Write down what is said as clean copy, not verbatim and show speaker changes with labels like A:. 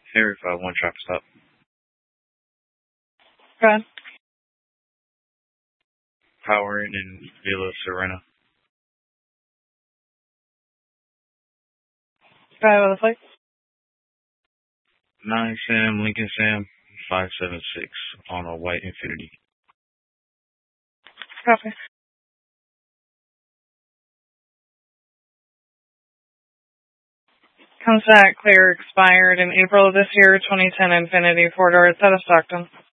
A: Harry 51 traffic stop.
B: Go ahead.
A: Power in Villa Serena.
B: Go ahead with the plate.
A: 9 Sam, Lincoln Sam, 576 on a white Infinity.
B: Copy. Comes back clear, expired in April of this year, 2010 Infinity 4-door, out of Stockton.